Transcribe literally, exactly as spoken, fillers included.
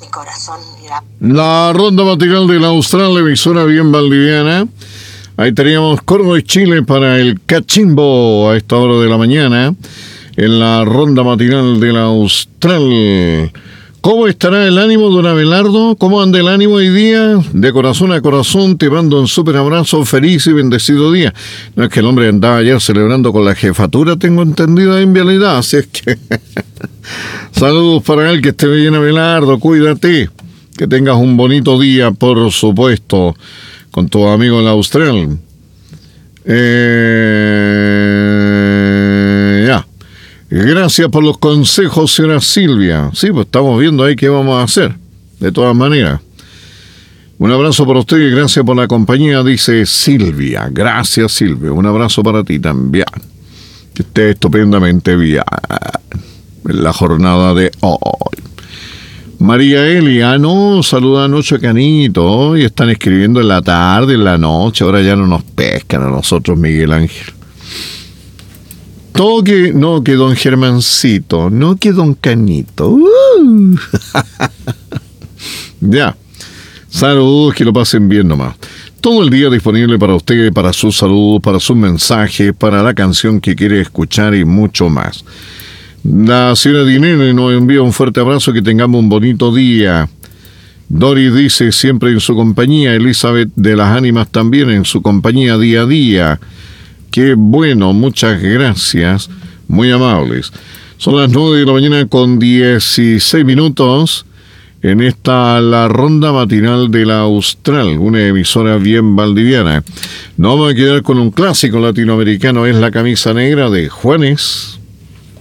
Mi corazón irá. La ronda matinal de la Austral, emisora bien valdiviana. Ahí teníamos Coro de Chile para el cachimbo a esta hora de la mañana. En la ronda matinal de la Austral. ¿Cómo estará el ánimo, don Abelardo? ¿Cómo anda el ánimo hoy día? De corazón a corazón te mando un súper abrazo, feliz y bendecido día. No es que el hombre andaba ayer celebrando con la jefatura, tengo entendido en vialidad, así es que... Saludos para él, que esté bien, Abelardo, cuídate. Que tengas un bonito día, por supuesto, con tu amigo en la Austral. Eh... Ya. Gracias por los consejos, señora Silvia. Sí, pues estamos viendo ahí qué vamos a hacer. De todas maneras. Un abrazo para usted y gracias por la compañía, dice Silvia. Gracias, Silvia. Un abrazo para ti también. Que esté estupendamente bien en la jornada de hoy. María Elia, no, saluda a Noche Canito. Hoy están escribiendo en la tarde, en la noche. Ahora ya no nos pescan a nosotros, Miguel Ángel. Todo que, no que don Germancito, no que don Canito. Uh. Ya. Saludos, que lo pasen bien nomás. Todo el día disponible para usted, para sus saludos, para sus mensajes, para la canción que quiere escuchar y mucho más. La señora Dinene nos envía un fuerte abrazo, que tengamos un bonito día. Doris dice siempre en su compañía, Elizabeth de las Ánimas también en su compañía día a día. Qué bueno, muchas gracias, muy amables. Son las nueve de la mañana con dieciséis minutos en esta la ronda matinal de la Austral, una emisora bien valdiviana. Nos vamos a quedar con un clásico latinoamericano, es La Camisa Negra de Juanes.